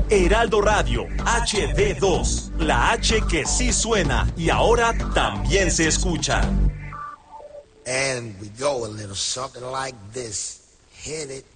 Heraldo Radio, HD2, la H que sí suena y ahora también se escucha. And we go a little something like this. Hit it.